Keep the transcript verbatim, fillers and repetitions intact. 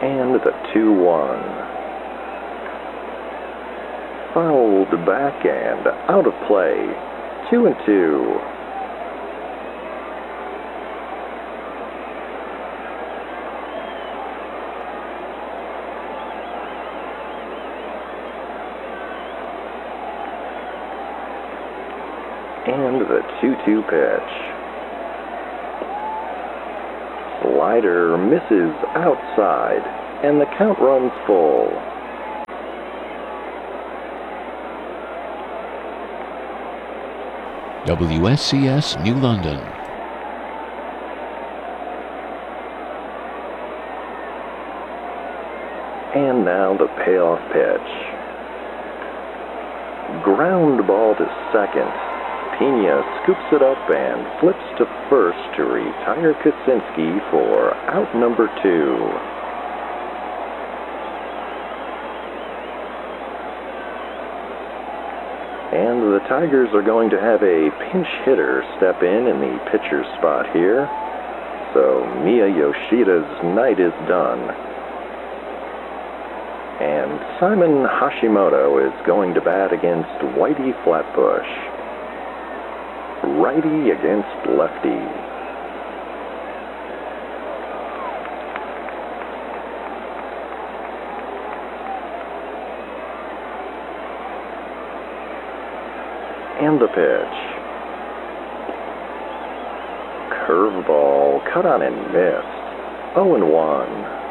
And the two one. Fouled back and out of play. Two and two. And the two two pitch. Slider misses outside, and the count runs full. W S C S New London. And now the payoff pitch. Ground ball to second. Pena scoops it up and flips to first to retire Kaczynski for out number two. And the Tigers are going to have a pinch hitter step in in the pitcher's spot here. So Miya Yoshida's night is done. And Simon Hashimoto is going to bat against Whitey Flatbush. Righty against lefty. And the pitch. Curveball cut on and missed. oh and one.